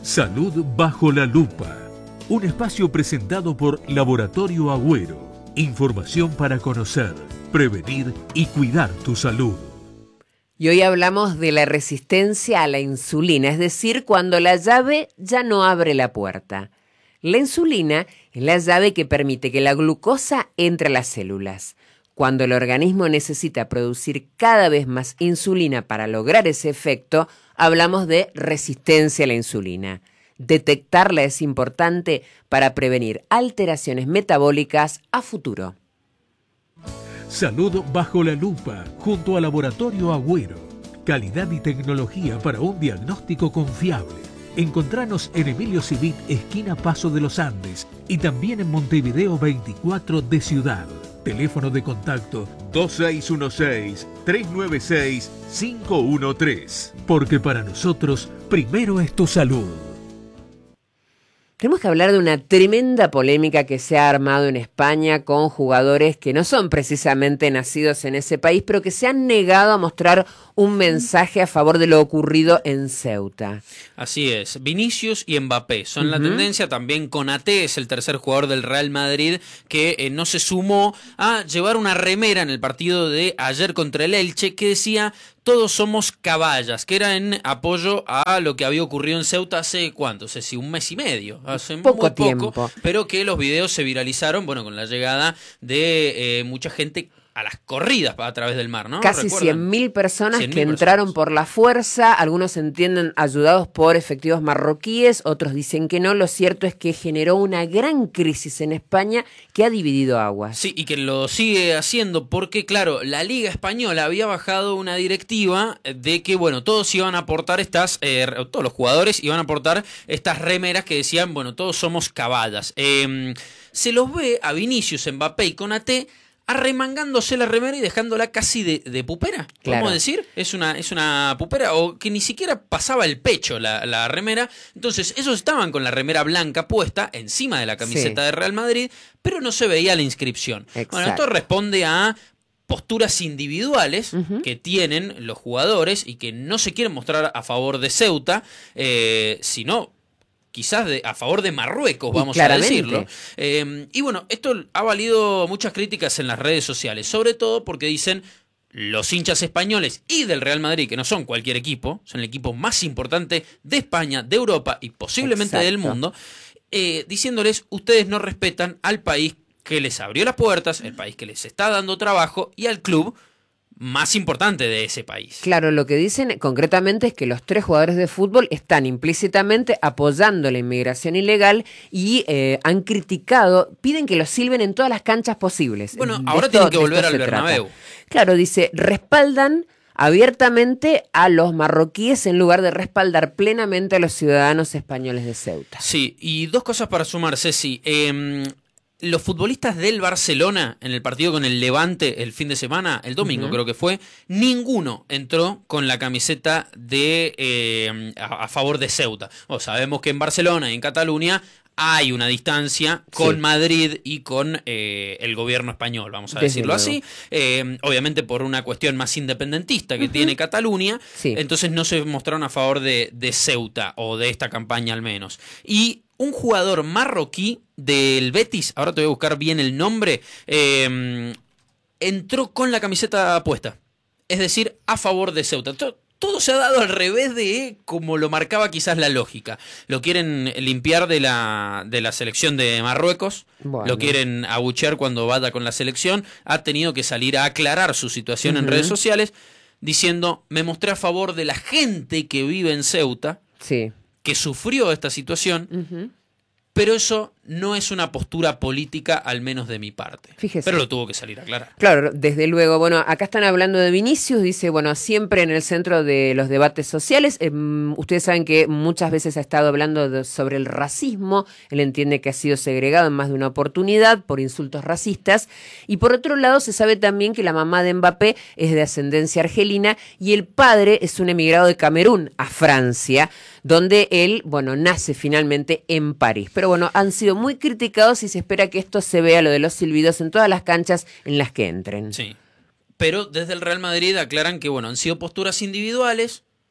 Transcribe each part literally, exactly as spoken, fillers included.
Salud bajo la lupa. Un espacio presentado por Laboratorio Agüero. Información para conocer, prevenir y cuidar tu salud. Y hoy hablamos de la resistencia a la insulina, es decir, cuando la llave ya no abre la puerta. La insulina es la llave que permite que la glucosa entre a las células. Cuando el organismo necesita producir cada vez más insulina para lograr ese efecto, hablamos de resistencia a la insulina. Detectarla es importante para prevenir alteraciones metabólicas a futuro. Salud bajo la lupa, junto a Laboratorio Agüero. Calidad y tecnología para un diagnóstico confiable. Encontranos en Emilio Civit, esquina Paso de los Andes, y también en Montevideo veinticuatro de Ciudad. Teléfono de contacto dos seis uno seis, tres nueve seis, cinco uno tres. Porque para nosotros, primero es tu salud. Tenemos que hablar de una tremenda polémica que se ha armado en España con jugadores que no son precisamente nacidos en ese país, pero que se han negado a mostrar un mensaje a favor de lo ocurrido en Ceuta. Así es, Vinicius y Mbappé son uh-huh. la tendencia, también Konaté es el tercer jugador del Real Madrid que eh, no se sumó a llevar una remera en el partido de ayer contra el Elche que decía todos somos caballas, que era en apoyo a lo que había ocurrido en Ceuta hace, ¿cuánto? Sé si un mes y medio, hace poco muy tiempo. Poco, pero que los videos se viralizaron, bueno, con la llegada de eh, mucha gente a las corridas a través del mar, ¿no? Casi cien mil personas que entraron personas. por la fuerza, algunos entienden ayudados por efectivos marroquíes, otros dicen que no. Lo cierto es que generó una gran crisis en España que ha dividido aguas. Sí, y que lo sigue haciendo porque, claro, la Liga Española había bajado una directiva de que, bueno, todos iban a aportar estas, eh, todos los jugadores iban a aportar estas remeras que decían, bueno, todos somos caballas. Eh, se los ve a Vinicius, Mbappé y Konaté arremangándose la remera y dejándola casi de, de pupera, claro. ¿Podemos decir? Es una, es una pupera, o que ni siquiera pasaba el pecho la, la remera. Entonces ellos estaban con la remera blanca puesta encima de la camiseta sí. de Real Madrid, pero no se veía la inscripción. Exacto. Bueno, esto responde a posturas individuales uh-huh. que tienen los jugadores y que no se quieren mostrar a favor de Ceuta, eh, sino quizás de, a favor de Marruecos, vamos a decirlo. Eh, y bueno, esto ha valido muchas críticas en las redes sociales, sobre todo porque dicen los hinchas españoles y del Real Madrid, que no son cualquier equipo, son el equipo más importante de España, de Europa y posiblemente Exacto. del mundo, eh, diciéndoles, ustedes no respetan al país que les abrió las puertas, el país que les está dando trabajo y al club más importante de ese país. Claro, lo que dicen concretamente es que los tres jugadores de fútbol están implícitamente apoyando la inmigración ilegal y eh, han criticado, piden que los silben en todas las canchas posibles. Bueno, de ahora esto, tienen que volver al Bernabéu. Trata. Claro, dice, respaldan abiertamente a los marroquíes en lugar de respaldar plenamente a los ciudadanos españoles de Ceuta. Sí, y dos cosas para sumar, Ceci. Eh, Los futbolistas del Barcelona en el partido con el Levante el fin de semana, el domingo uh-huh. creo que fue, ninguno entró con la camiseta de eh, a, a favor de Ceuta. O sabemos que en Barcelona y en Cataluña hay una distancia con sí. Madrid y con eh, el gobierno español, vamos a Desde decirlo luego. así. Eh, obviamente por una cuestión más independentista que uh-huh. tiene Cataluña, sí. entonces no se mostraron a favor de, de Ceuta, o de esta campaña al menos. Y un jugador marroquí del Betis, ahora te voy a buscar bien el nombre, eh, entró con la camiseta puesta. Es decir, a favor de Ceuta. Todo, todo se ha dado al revés de como lo marcaba quizás la lógica. Lo quieren limpiar de la, de la selección de Marruecos, bueno. lo quieren abuchear cuando vaya con la selección. Ha tenido que salir a aclarar su situación uh-huh. en redes sociales, diciendo, me mostré a favor de la gente que vive en Ceuta, sí. que sufrió esta situación, uh-huh. pero eso no es una postura política, al menos de mi parte. Fíjese. Pero lo tuvo que salir a aclarar. Claro, desde luego. Bueno, acá están hablando de Vinicius, dice, bueno, siempre en el centro de los debates sociales. Eh, ustedes saben que muchas veces ha estado hablando de, sobre el racismo. Él entiende que ha sido segregado en más de una oportunidad por insultos racistas. Y por otro lado, se sabe también que la mamá de Mbappé es de ascendencia argelina y el padre es un emigrado de Camerún a Francia, donde él, bueno, nace finalmente en París. Pero bueno, han sido muy criticados y se espera que esto se vea, lo de los silbidos, en todas las canchas en las que entren. Sí, pero desde el Real Madrid aclaran que, bueno, han sido posturas individuales,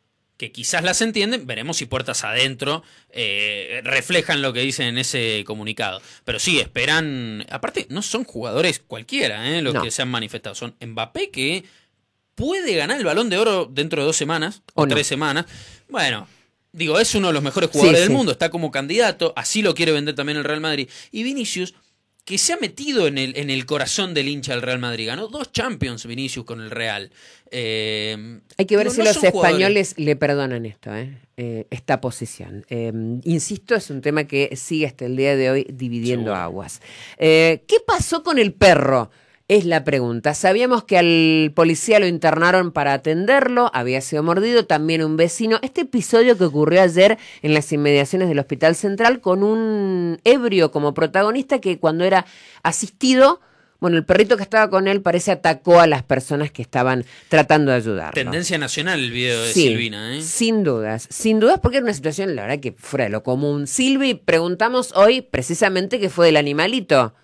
que quizás las entienden, veremos si puertas adentro eh, reflejan lo que dicen en ese comunicado. Pero sí, esperan, aparte no son jugadores cualquiera eh, los no. que se han manifestado, son Mbappé que puede ganar el Balón de Oro dentro de dos semanas o, o no. tres semanas. Bueno, digo, es uno de los mejores jugadores sí, del sí. mundo, está como candidato, así lo quiere vender también el Real Madrid. Y Vinicius, que se ha metido en el, en el corazón del hincha del Real Madrid. Ganó dos Champions Vinicius con el Real. Eh, Hay que ver digo, si no los españoles jugadores. le perdonan esto, ¿eh? Eh, esta posición. Eh, insisto, es un tema que sigue hasta el día de hoy dividiendo Seguro. aguas. Eh, ¿Qué pasó con el perro? Es la pregunta. Sabíamos que al policía lo internaron para atenderlo, había sido mordido, también un vecino. Este episodio que ocurrió ayer en las inmediaciones del Hospital Central con un ebrio como protagonista que cuando era asistido, bueno, el perrito que estaba con él parece atacó a las personas que estaban tratando de ayudarlo. Tendencia nacional el video de sí, Silvina, ¿eh? Sin dudas, sin dudas porque era una situación, la verdad, que fuera de lo común. Silvi, preguntamos hoy precisamente qué fue del animalito.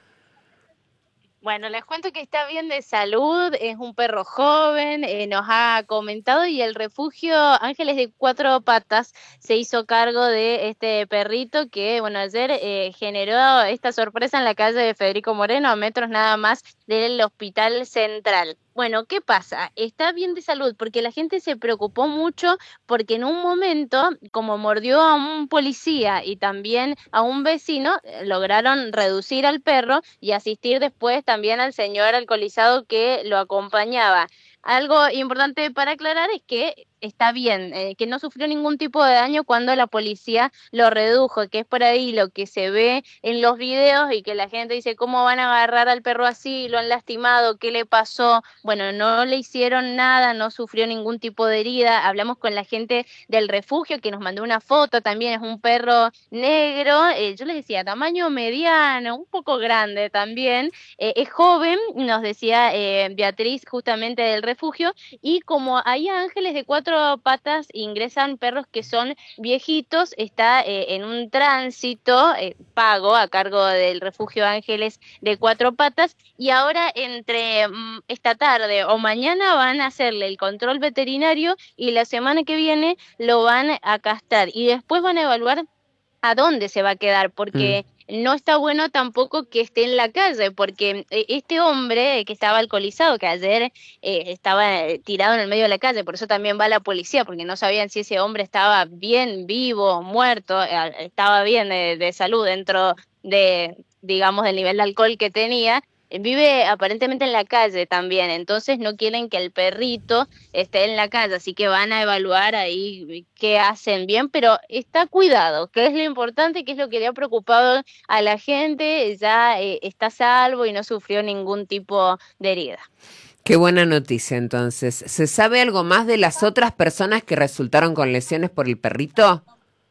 Bueno, les cuento que está bien de salud, es un perro joven, eh, nos ha comentado, y el refugio Ángeles de Cuatro Patas se hizo cargo de este perrito que, bueno, ayer eh, generó esta sorpresa en la calle de Federico Moreno, a metros nada más del Hospital Central. Bueno, ¿qué pasa? Está bien de salud porque la gente se preocupó mucho porque en un momento, como mordió a un policía y también a un vecino, lograron reducir al perro y asistir después también al señor alcoholizado que lo acompañaba. Algo importante para aclarar es que está bien, eh, que no sufrió ningún tipo de daño cuando la policía lo redujo, que es por ahí lo que se ve en los videos y que la gente dice, ¿cómo van a agarrar al perro así? ¿Lo han lastimado? ¿Qué le pasó? Bueno, no le hicieron nada, no sufrió ningún tipo de herida. Hablamos con la gente del refugio que nos mandó una foto, también es un perro negro, eh, yo les decía, tamaño mediano, un poco grande también, eh, es joven, nos decía eh, Beatriz justamente del refugio, y como hay ángeles de cuatro patas, ingresan perros que son viejitos, está eh, en un tránsito eh, pago a cargo del refugio Ángeles de Cuatro Patas, y ahora entre mm, esta tarde o mañana van a hacerle el control veterinario y la semana que viene lo van a castrar y después van a evaluar a dónde se va a quedar, porque mm. no está bueno tampoco que esté en la calle, porque este hombre que estaba alcoholizado, que ayer eh, estaba tirado en el medio de la calle, por eso también va la policía, porque no sabían si ese hombre estaba bien, vivo, muerto, eh, estaba bien de, de salud dentro de, digamos, del nivel de alcohol que tenía. Vive aparentemente en la calle también, entonces no quieren que el perrito esté en la calle, así que van a evaluar ahí qué hacen bien, pero está cuidado, que es lo importante, que es lo que le ha preocupado a la gente, ya eh, está salvo y no sufrió ningún tipo de herida. Qué buena noticia, entonces. ¿Se sabe algo más de las otras personas que resultaron con lesiones por el perrito?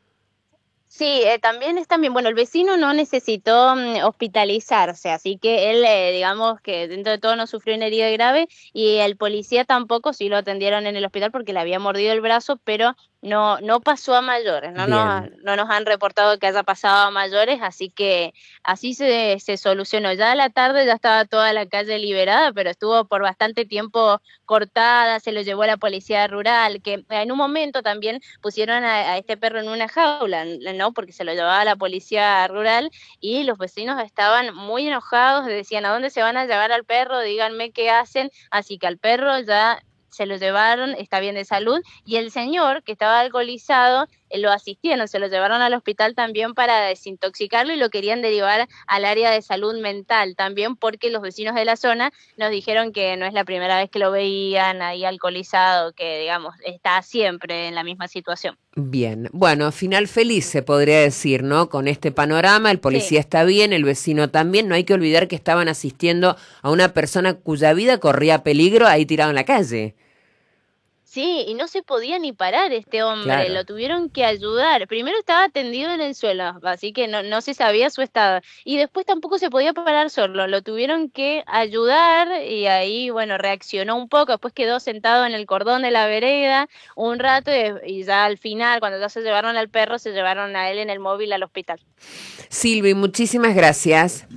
Sí, eh, también está bien. Bueno, el vecino no necesitó um, hospitalizarse, así que él, eh, digamos que dentro de todo no sufrió una herida grave, y el policía tampoco, sí lo atendieron en el hospital porque le había mordido el brazo, pero no no pasó a mayores, no nos, no nos han reportado que haya pasado a mayores, así que así se, se solucionó. Ya a la tarde ya estaba toda la calle liberada, pero estuvo por bastante tiempo cortada, se lo llevó a la policía rural, que en un momento también pusieron a, a este perro en una jaula, ¿no? Porque se lo llevaba a la policía rural y los vecinos estaban muy enojados, decían, ¿a dónde se van a llevar al perro? Díganme qué hacen, así que al perro ya se lo llevaron, está bien de salud, y el señor que estaba alcoholizado eh, lo asistieron, se lo llevaron al hospital también para desintoxicarlo y lo querían derivar al área de salud mental también, porque los vecinos de la zona nos dijeron que no es la primera vez que lo veían ahí alcoholizado, que digamos está siempre en la misma situación. Bien, bueno, final feliz se podría decir, ¿no? Con este panorama, el policía sí. está bien, el vecino también, no hay que olvidar que estaban asistiendo a una persona cuya vida corría peligro ahí tirado en la calle. Sí, y no se podía ni parar este hombre, claro. Lo tuvieron que ayudar. Primero estaba tendido en el suelo, así que no, no se sabía su estado. Y después tampoco se podía parar solo, lo tuvieron que ayudar y ahí, bueno, reaccionó un poco. Después quedó sentado en el cordón de la vereda un rato y, y ya al final, cuando ya se llevaron al perro, se llevaron a él en el móvil al hospital. Silvi, muchísimas gracias.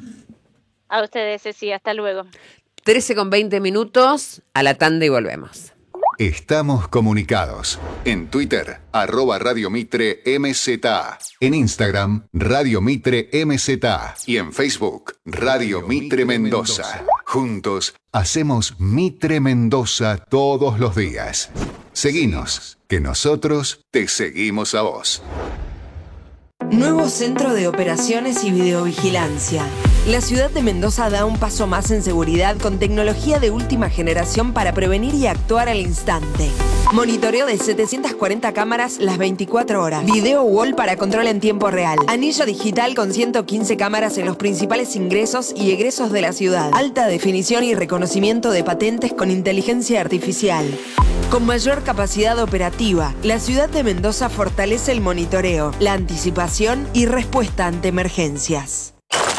A ustedes, Ceci, hasta luego. trece con veinte minutos, a la tanda y volvemos. Estamos comunicados. En Twitter, arroba Radio Mitre M Z A. En Instagram, Radio Mitre M Z A. Y en Facebook, Radio Mitre Mendoza. Juntos, hacemos Mitre Mendoza todos los días. Seguinos, que nosotros te seguimos a vos. Nuevo Centro de Operaciones y Videovigilancia. La ciudad de Mendoza da un paso más en seguridad con tecnología de última generación para prevenir y actuar al instante. Monitoreo de setecientas cuarenta cámaras las veinticuatro horas. Video wall para control en tiempo real. Anillo digital con ciento quince cámaras en los principales ingresos y egresos de la ciudad. Alta definición y reconocimiento de patentes con inteligencia artificial. Con mayor capacidad operativa, la ciudad de Mendoza fortalece el monitoreo, la anticipación y respuesta ante emergencias.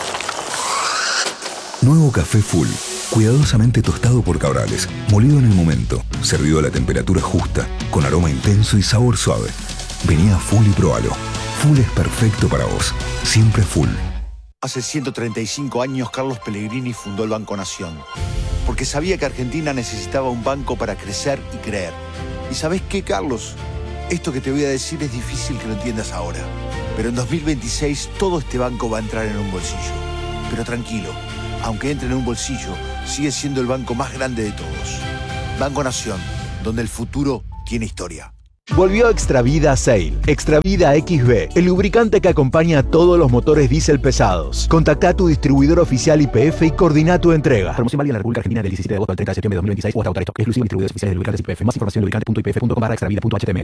Nuevo café Full, cuidadosamente tostado por Cabrales, molido en el momento, servido a la temperatura justa, con aroma intenso y sabor suave. Vení a Full y probalo. Full es perfecto para vos, siempre Full. Hace ciento treinta y cinco años Carlos Pellegrini fundó el Banco Nación, porque sabía que Argentina necesitaba un banco para crecer y creer. ¿Y sabés qué, Carlos? Esto que te voy a decir es difícil que lo entiendas ahora, pero en dos mil veintiséis todo este banco va a entrar en un bolsillo. Pero tranquilo, aunque entre en un bolsillo, sigue siendo el banco más grande de todos. Banco Nación, donde el futuro tiene historia. Volvió Extravida Sail. Extravida X B, el lubricante que acompaña a todos los motores diésel pesados. Contacta a tu distribuidor oficial Y P F y coordina tu entrega. Promoción válida en la República Argentina del diecisiete de agosto al treinta de septiembre de dos mil veintiséis o hasta agotar esto. Exclusivo en distribuidores oficiales de lubricantes Y P F. Más información en lubricante punto i p f punto com barra extravida punto h t m l.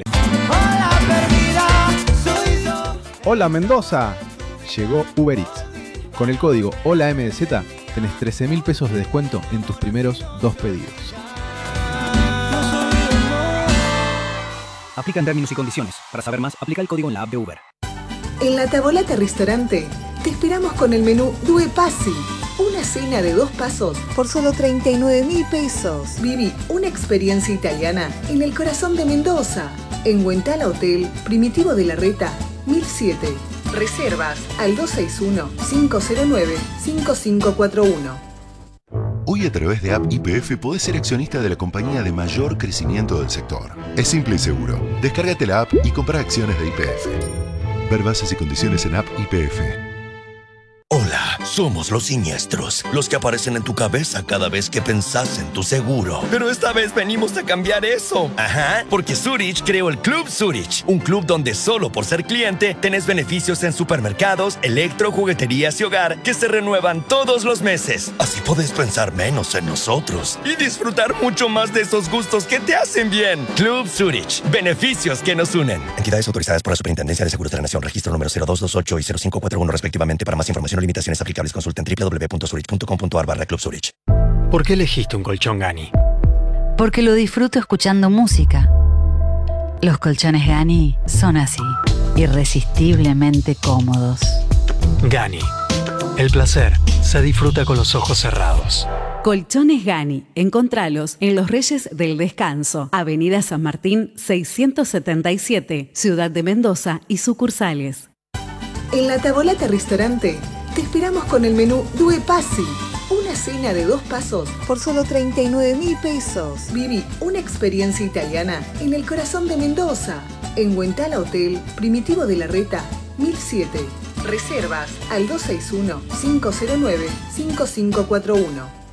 Hola Mendoza. Llegó Uber Eats. Con el código HOLAMDZ tenés trece mil pesos de descuento en tus primeros dos pedidos. Aplican términos y condiciones. Para saber más, aplica el código en la app de Uber. En La Tavolata Restaurante te esperamos con el menú Due Passi. Una cena de dos pasos por solo treinta y nueve mil pesos. Viví una experiencia italiana en el corazón de Mendoza. En Huentala Hotel, Primitivo de la Reta, mil siete. Reservas al dos seis uno, cinco cero nueve, cinco cinco cuatro uno. Hoy a través de App Y P F podés ser accionista de la compañía de mayor crecimiento del sector. Es simple y seguro. Descárgate la app y compra acciones de Y P F. Ver bases y condiciones en App Y P F. Hola, somos los siniestros, los que aparecen en tu cabeza cada vez que pensás en tu seguro. Pero esta vez venimos a cambiar eso. Ajá, porque Zurich creó el Club Zurich, un club donde solo por ser cliente tenés beneficios en supermercados, electro, jugueterías y hogar que se renuevan todos los meses. Así podés pensar menos en nosotros y disfrutar mucho más de esos gustos que te hacen bien. Club Zurich, beneficios que nos unen. Entidades autorizadas por la Superintendencia de Seguros de la Nación, registro número cero dos dos ocho y cero cinco cuatro uno respectivamente. Para más información o limitaciones aplicables, consulta en w w w punto zurich punto com punto a r barra Club Zurich. ¿Por qué elegiste un colchón Gani? Porque lo disfruto escuchando música. Los colchones Gani son así, irresistiblemente cómodos. Gani. El placer se disfruta con los ojos cerrados. Colchones Gani. Encontralos en Los Reyes del Descanso, Avenida San Martín seiscientos setenta y siete, Ciudad de Mendoza y sucursales. En La Tavolata Restaurante te esperamos con el menú Due Passi. Una cena de dos pasos por solo treinta y nueve mil pesos. Viví una experiencia italiana en el corazón de Mendoza. En Huentala Hotel, Primitivo de la Reta, mil siete. Reservas al dos seis uno, cinco cero nueve, cinco cinco cuatro uno.